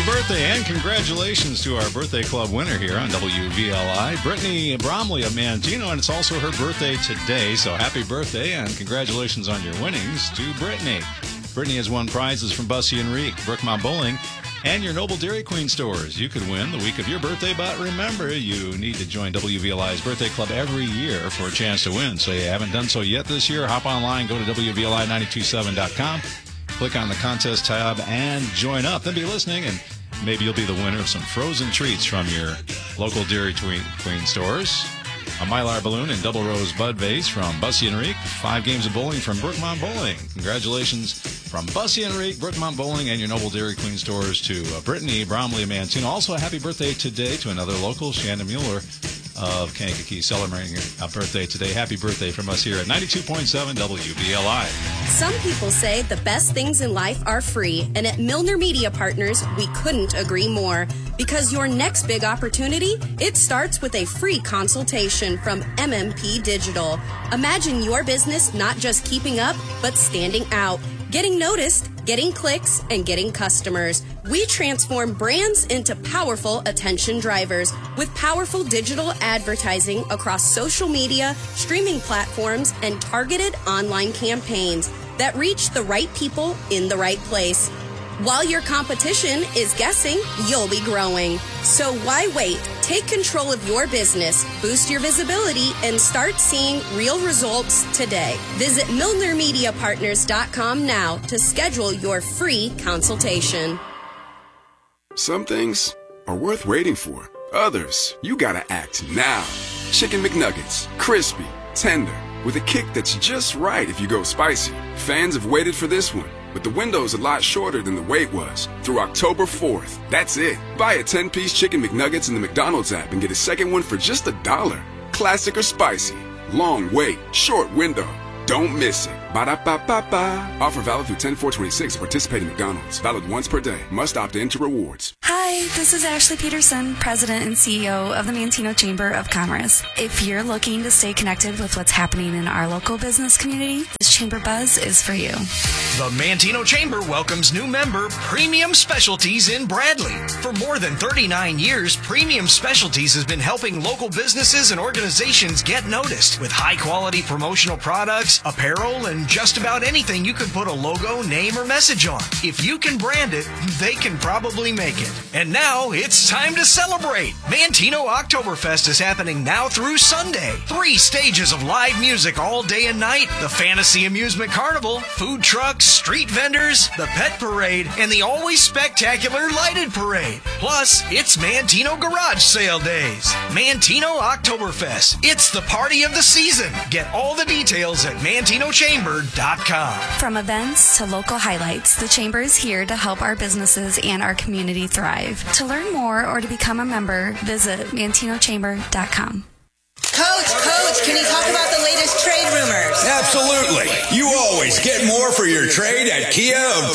birthday and congratulations to our birthday club winner here on WVLI, Brittany Bromley of Manteno, and it's also her birthday today, so happy birthday and congratulations on your winnings to Brittany. Brittany has won prizes from Bussey and Reek, Brookmont Bowling, and your Noble Dairy Queen stores. You could win the week of your birthday, but remember, you need to join WVLI's birthday club every year for a chance to win. So you haven't done so yet this year, hop online, go to WVLI927.com. Click on the contest tab and join up. Then be listening, and maybe you'll be the winner of some frozen treats from your local Dairy Queen stores. A Mylar balloon and double rose bud vase from Bussey and Reek. 5 games of bowling from Brookmont Bowling. Congratulations from Bussey and Reek, Brookmont Bowling, and your Noble Dairy Queen stores to Brittany Bromley of Manteno. Also, a happy birthday today to another local, Shannon Mueller of Kankakee, celebrating a birthday today. Happy birthday from us here at 92.7 WVLI. Some people say the best things in life are free, and at Milner Media Partners, we couldn't agree more. Because your next big opportunity, it starts with a free consultation from MMP Digital. Imagine your business not just keeping up, but standing out, getting noticed, getting clicks, and getting customers. We transform brands into powerful attention drivers with powerful digital advertising across social media, streaming platforms, and targeted online campaigns that reach the right people in the right place. While your competition is guessing, you'll be growing. So why wait? Take control of your business, boost your visibility, and start seeing real results today. Visit MilnerMediaPartners.com now to schedule your free consultation. Some things are worth waiting for. Others, you gotta act now. Chicken McNuggets, crispy, tender, with a kick that's just right if you go spicy. Fans have waited for this one, but the window's a lot shorter than the wait was. Through October 4th. That's it. Buy a 10-piece Chicken McNuggets in the McDonald's app and get a second one for just $1. Classic or spicy. Long wait. Short window. Don't miss it. Ba-da-ba-ba-ba. Offer valid through 10/4/26 at participating McDonald's. Valid once per day. Must opt in to rewards. Hi, this is Ashley Peterson, President and CEO of the Manteno Chamber of Commerce. If you're looking to stay connected with what's happening in our local business community, this Chamber Buzz is for you. The Manteno Chamber welcomes new member Premium Specialties in Bradley. For more than 39 years, Premium Specialties has been helping local businesses and organizations get noticed with high-quality promotional products, apparel, and just about anything you can put a logo, name, or message on. If you can brand it, they can probably make it. And now it's time to celebrate. Manteno Oktoberfest is happening now through Sunday. 3 stages of live music all day and night, the Fantasy Amusement Carnival, food trucks, street vendors, the pet parade, and the always spectacular lighted parade. Plus, it's Manteno Garage Sale Days. Manteno Oktoberfest. It's the party of the season. Get all the details at MantenoChamber.com. From events to local highlights, the Chamber is here to help our businesses and our community thrive. To learn more or to become a member, visit MantenoChamber.com. Coach, can you talk about the latest trade rumors? Absolutely. You always get more for your trade at Kia of